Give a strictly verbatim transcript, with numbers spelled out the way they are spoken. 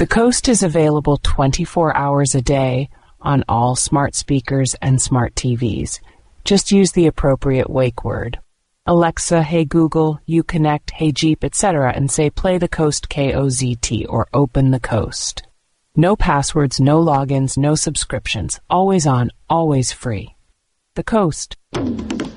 The Coast is available twenty-four hours a day on all smart speakers and smart T Vs. Just use the appropriate wake word. Alexa, Hey Google, Uconnect, Hey Jeep, et cetera, and say play the Coast K O Z T or open the Coast. No passwords, no logins, no subscriptions. Always on, always free. The Coast.